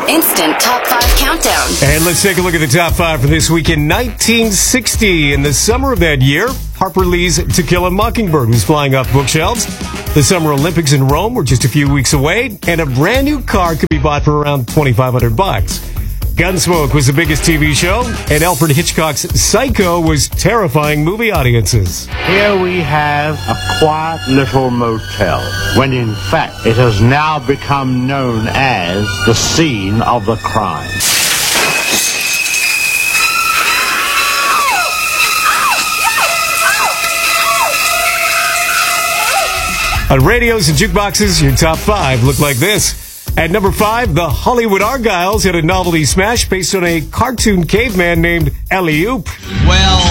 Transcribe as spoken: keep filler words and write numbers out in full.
Instant Top five Countdown. And let's take a look at the top five for this week. In nineteen sixty, in the summer of that year, Harper Lee's To Kill a Mockingbird was flying off bookshelves. The Summer Olympics in Rome were just a few weeks away, and a brand new car could be bought for around twenty-five hundred bucks. Gunsmoke was the biggest T V show, and Alfred Hitchcock's Psycho was terrifying movie audiences. Here we have a quiet little motel, when in fact it has now become known as the scene of the crime. On radios and jukeboxes, your top five look like this. At number five, the Hollywood Argyles had a novelty smash based on a cartoon caveman named Alley-Oop. Well,